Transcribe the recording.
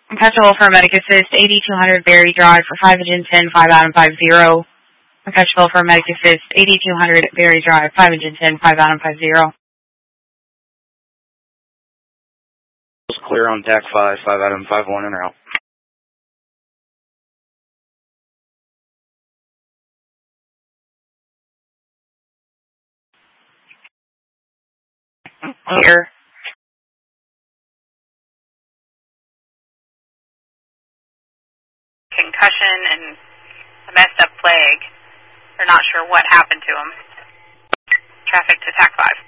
Perpetual for Medic Assist, 8200 Berry Drive for 5 engine 10, 5 Adam 50. Perpetual for Medic Assist, 8200 Berry Drive, 5 engine 10, 5 Adam 50. Clear on deck 5, 5 Adam 51 and out. Clear. Concussion and a messed up leg. They're not sure what happened to him. Traffic to TAC 5.